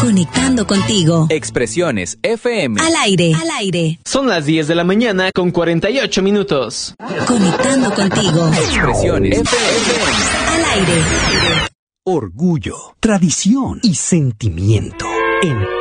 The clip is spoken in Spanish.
Conectando contigo. Expresiones FM. Al aire. Al aire. Son las 10 de la mañana con 48 minutos. Conectando contigo. Expresiones FM. Al aire. Orgullo, tradición y sentimiento. En